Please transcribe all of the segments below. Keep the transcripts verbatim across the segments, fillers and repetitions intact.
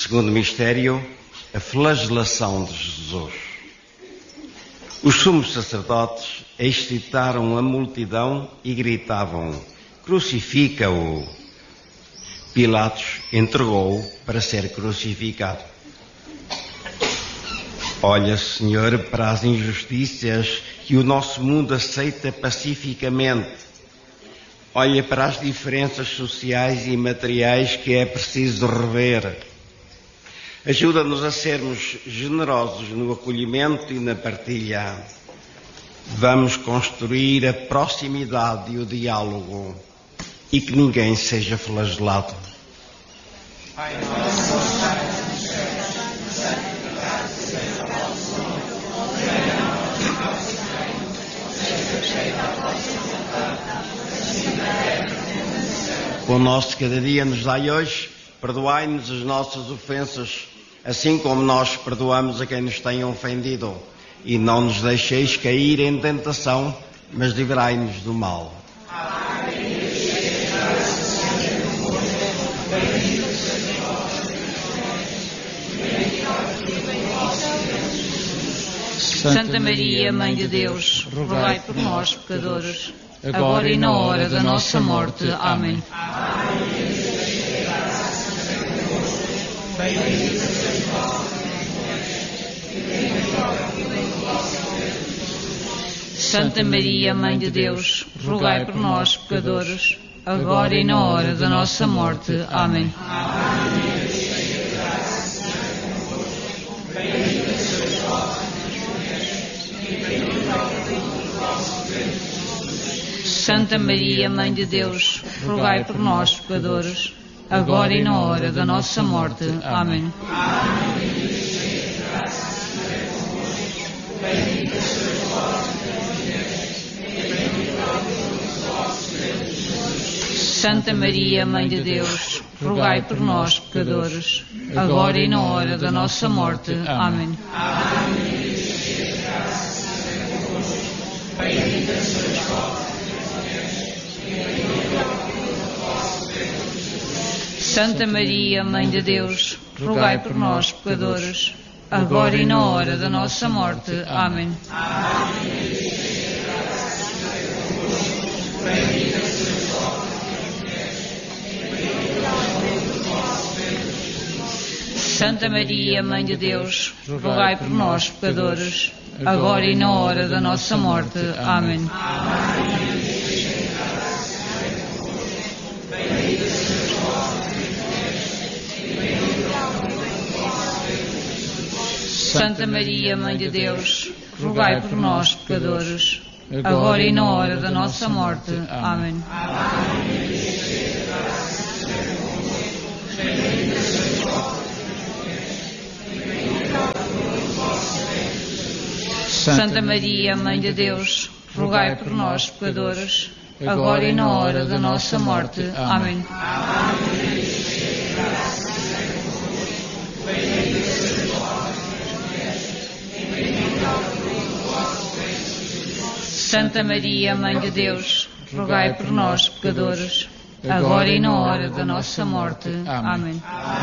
Segundo mistério, a flagelação de Jesus. Os sumos sacerdotes excitaram a multidão e gritavam: crucifica-o! Pilatos entregou-o para ser crucificado. Olha, Senhor, para as injustiças que o nosso mundo aceita pacificamente. Olha para as diferenças sociais e materiais que é preciso rever. Ajuda-nos a sermos generosos no acolhimento e na partilha. Vamos construir a proximidade e o diálogo e que ninguém seja flagelado. Pai nosso, que estás nos céus, santificado seja o vosso nome. Venha a nós o vosso reino, seja feita a vossa vontade, assim na terra como no céu. O nosso cada dia nos dai hoje, perdoai-nos as nossas ofensas, assim como nós perdoamos a quem nos tem ofendido. E não nos deixeis cair em tentação, mas livrai-nos do mal. Amém. Santa Maria, Mãe de Deus, rogai por nós, pecadores, agora e na hora da nossa morte. Amém. Santa Maria, Mãe de Deus, rogai por nós, pecadores, agora e na hora da nossa morte. Amém. Santa Maria, Mãe de Deus, rogai por nós, pecadores, agora e na hora da nossa morte. Amém. Santa Maria, Mãe de Deus, rogai por nós, pecadores, agora e na hora da nossa morte. Amém. Santa Maria, Mãe de Deus, rogai por nós, pecadores, agora e na hora da nossa morte. Amém. Santa Maria, Mãe de Deus, rogai por nós, pecadores, agora e na hora da nossa morte. Amém. Santa Maria, Mãe de Deus, rogai por nós, pecadores, agora e na hora da nossa morte. Amém. Santa Maria, Mãe de Deus, rogai por nós, pecadores, agora e na hora da nossa morte. Amém. Santa Maria, Mãe de Deus, rogai por nós, pecadores, agora e na hora da nossa morte. Amém.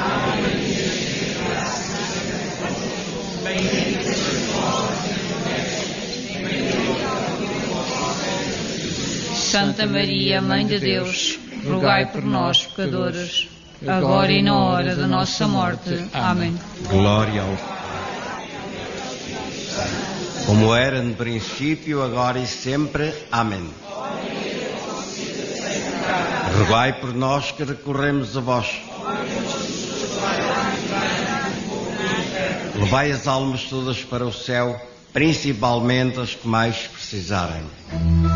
Santa Maria, Mãe de Deus, rogai por nós, pecadores, agora e na hora da nossa morte. Amém. Glória ao Pai. Como era no princípio, agora e sempre. Amém. Rogai por nós que recorremos a vós. Levai as almas todas para o céu, principalmente as que mais precisarem.